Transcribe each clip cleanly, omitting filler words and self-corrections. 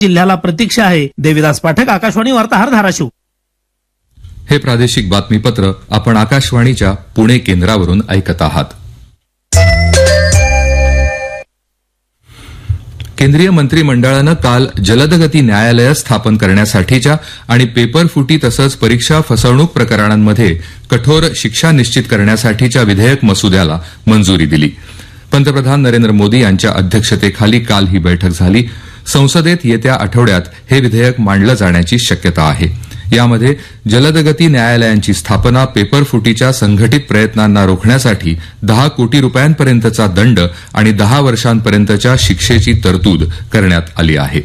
जिल्ह्याला प्रतीक्षा आहे. देविदास पाठक, आकाशवाणी वार्ताहर, धाराशिव. हे प्रादेशिक बातमीपत्र आपण आकाशवाणीच्या पुणे केंद्रावरून ऐकत आहात. केंद्रीय मंत्रिमंडळानं काल जलदगती न्यायालय स्थापन करण्यासाठीच्या आणि पेपरफुटी तसंच परीक्षा फसवणूक प्रकरणांमध्ये कठोर शिक्षा निश्चित करण्यासाठीच्या विधेयक मसुद्याला मंजुरी दिली. पंतप्रधान नरेंद्र मोदी यांच्या अध्यक्षतेखाली काल ही बैठक झाली. संसदेत येत्या आठवड्यात हे विधेयक मांडलं जाण्याची शक्यता आहे. यामध्ये जलदगती न्यायालयांची स्थापना, पेपरफुटीच्या संघटित प्रयत्नांना रोखण्यासाठी 10 कोटी रुपयांपर्यंतचा दंड आणि 10 वर्षांपर्यंतच्या शिक्षेची तरतूद करण्यात आली आहे.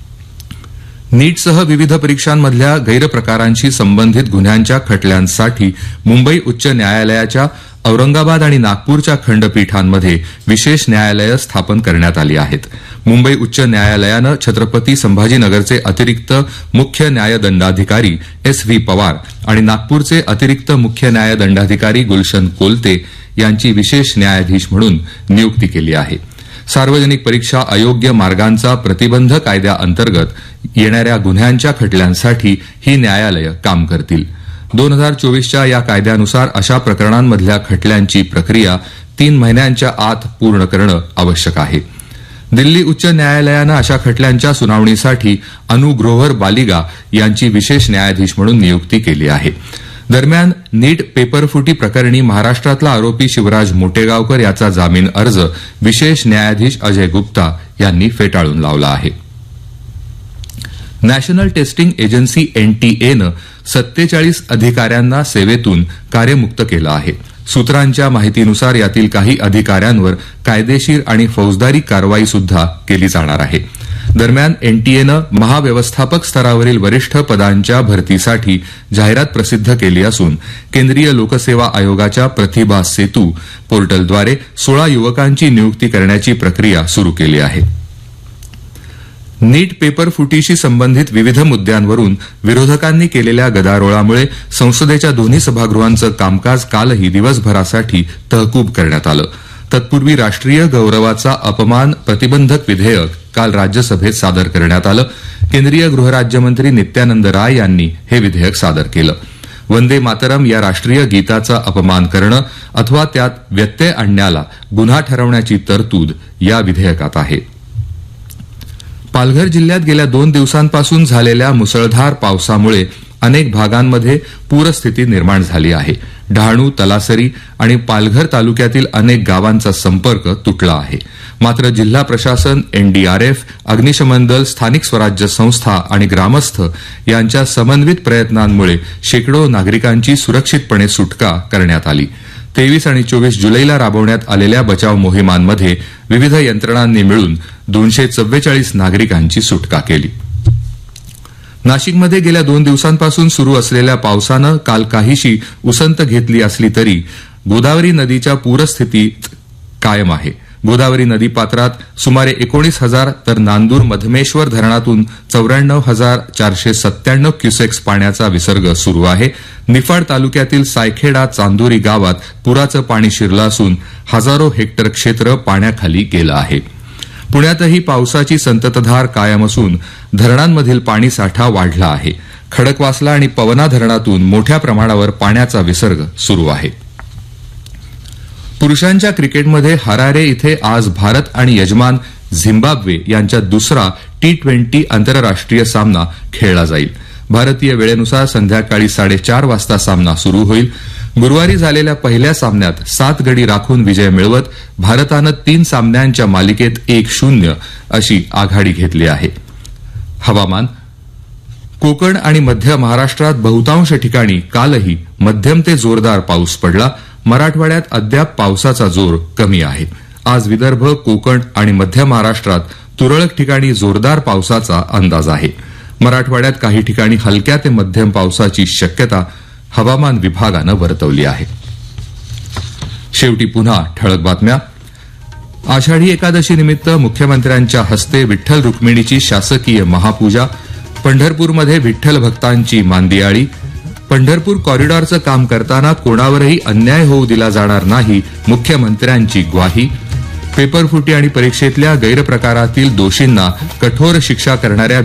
नीटसह विविध परीक्षांमधल्या गैरप्रकारांशी संबंधित गुन्ह्यांच्या खटल्यांसाठी मुंबई उच्च न्यायालयाच्या औरंगाबाद आणि नागपूरच्या खंडपीठांमध्ये विशेष न्यायालयं स्थापन करण्यात आली आहेत. मुंबई उच्च न्यायालयानं छत्रपती संभाजीनगरचे अतिरिक्त मुख्य न्यायदंडाधिकारी एस व्ही पवार आणि नागपूरचे अतिरिक्त मुख्य न्यायदंडाधिकारी गुलशन कोलते यांची विशेष न्यायाधीश म्हणून नियुक्ती केली आहे. सार्वजनिक परीक्षा अयोग्य मार्गांचा प्रतिबंध कायद्याअंतर्गत येणाऱ्या गुन्ह्यांच्या खटल्यांसाठी ही न्यायालयं काम करतील. 2024च्या या कायद्यानुसार अशा प्रकरणांमधल्या खटल्यांची प्रक्रिया 3 महिन्यांच्या आत पूर्ण करणं आवश्यक आहे. दिल्ली उच्च न्यायालयानं अशा खटल्यांच्या सुनावणीसाठी अनु ग्रोव्हर बालिगा यांची विशेष न्यायाधीश म्हणून नियुक्ती केली आहे. दरम्यान नीट पेपरफुटी प्रकरणी महाराष्ट्रातला आरोपी शिवराज मोटेगावकर याचा जामीन अर्ज विशेष न्यायाधीश अजय गुप्ता यांनी फेटाळून लावला आहे. नॅशनल टेस्टिंग एजन्सी एनटीएनं 47 अधिकाऱ्यांना सेवेतून कार्यमुक्त केलं आहे. सूत्रांच्या माहितीनुसार यातील काही अधिकाऱ्यांवर कायदेशीर आणि फौजदारी कारवाई सुद्धा केली जाणार आहे. दरम्यान एनटीएनं महाव्यवस्थापक स्तरावरील वरिष्ठ पदांच्या भरतीसाठी जाहिरात प्रसिद्ध केली असून केंद्रीय लोकसेवा आयोगाच्या प्रतिभा सेतू पोर्टलद्वारे 16 युवकांची नियुक्ती करण्याची प्रक्रिया सुरू केली आहे. नीट पेपरफुटीशी संबंधित विविध मुद्द्यांवरून विरोधकांनी केलेल्या गदारोळामुळे संसदेच्या दोन्ही सभागृहांचं कामकाज कालही दिवसभरासाठी तहकूब करण्यात आलं. तत्पूर्वी राष्ट्रीय गौरवाचा अपमान प्रतिबंधक विधेयक काल राज्यसभेत सादर करण्यात आलं. केंद्रीय गृहराज्यमंत्री नित्यानंद राय यांनी हे विधेयक सादर केलं. वंदे मातरम या राष्ट्रीय गीताचा अपमान करणं अथवा त्यात व्यत्यय आणण्याला गुन्हा ठरवण्याची तरतूद या विधेयकात आहे. पालघर जिल्ह्यात गेल्या 2 दिवसांपासून झालेल्या मुसळधार पावसामुळे अनेक भागांमध्ये पूरस्थिती निर्माण झाली आहे. डहाणू, तलासरी आणि पालघर तालुक्यातील अनेक गावांचा संपर्क तुटला आहे. मात्र जिल्हा प्रशासन, एनडीआरएफ, अग्निशमन दल, स्थानिक स्वराज्य संस्था आणि ग्रामस्थ यांच्या समन्वित प्रयत्नांमुळे शेकडो नागरिकांची सुरक्षितपणे सुटका करण्यात आली. 23 आणि 24 जुलैला राबवण्यात आलेल्या बचाव मोहिमांमध्ये विविध यंत्रणांनी मिळून 244 नागरिकांची सुटका केली. नाशिकमध्ये गेल्या 2 दिवसांपासून सुरू असलेल्या पावसानं काल काहीशी उसंत घेतली असली तरी गोदावरी नदीच्या पूरस्थितीत कायम आहे. गोदावरी नदीपात्रात सुमारे 19,000 तर नांदूर मधमेश्वर धरणातून 94,497 क्युसेक्स पाण्याचा विसर्ग सुरू आहे. निफाड तालुक्यातील सायखेडा चांदोरी गावात पुराचं पाणी शिरलं असून हजारो हेक्टर क्षेत्र पाण्याखाली गेलं आहे. पुण्यातही पावसाची संततधार कायम असून धरणांमधील पाणीसाठा वाढला आहे. खडकवासला आणि पवना धरणातून मोठ्या प्रमाणावर पाण्याचा विसर्ग सुरू आहे. पुरुषांच्या क्रिकेटमध्ये हरारे इथे आज भारत आणि यजमान झिम्बाब्वे यांच्यात दुसरा T20 आंतरराष्ट्रीय सामना खेळला जाईल. भारतीय वेळेनुसार संध्याकाळी 4:30 वाजता सामना सुरू होईल. गुरुवारी झालेल्या पहिल्या सामन्यात 7 गडी राखून विजय मिळवत भारतानं 3 सामन्यांच्या मालिकेत 1-0 अशी आघाडी घेतली आहे. हवामान. कोकण आणि मध्य महाराष्ट्रात बहुतांश ठिकाणी कालही मध्यम ते जोरदार पाऊस पडला. मराठवाड्यात अद्याप पावसाचा जोर कमी आहे. आज विदर्भ, कोकण आणि मध्य महाराष्ट्रात तुरळक ठिकाणी जोरदार पावसाचा अंदाज आहे. मराठवाड्यात काही ठिकाणी हलक्या ते मध्यम पावसाची शक्यता हवामान विभागानं वर्तवली आहे. शेवटी पुन्हा ठळक बातम्या. आषाढी एकादशी निमित्त मुख्यमंत्र्यांच्या हस्ते विठ्ठल रुक्मिणीची शासकीय महापूजा. पंढरपूरमध्ये विठ्ठल भक्तांची मांदियाळी. पंढरपूर कॉरिडॉरचं काम करताना कोणावरही अन्याय होऊ दिला जाणार नाही, मुख्यमंत्र्यांची ग्वाही. पेपरफुटी आणि परीक्षेतल्या गैरप्रकारातील दोषींना कठोर शिक्षा करणाऱ्या